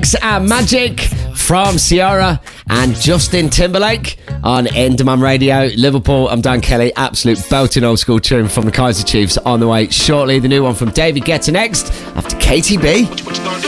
Sex and Magic from Ciara and Justin Timberlake on Enderman Radio. Liverpool, I'm Dan Kelly. Absolute belting old school tune from the Kaiser Chiefs on the way shortly. The new one from David Guetta next after KTB.